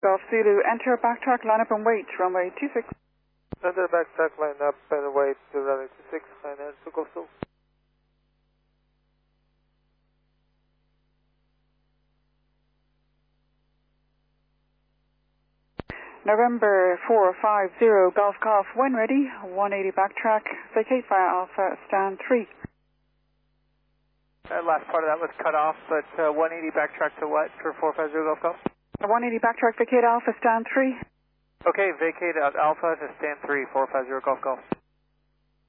Golf Zulu, enter backtrack, line up and wait, runway 26. Enter backtrack, line up and wait to runway 26, and enter Golf Zulu. November 450, Golf, when ready, 180 backtrack, vacate via Alpha, stand 3. That last part of that was cut off, but 180 backtrack to what for 450 Golf? 180 backtrack, vacate Alpha, stand 3. Okay, vacate at Alpha to stand 3, 450 Golf.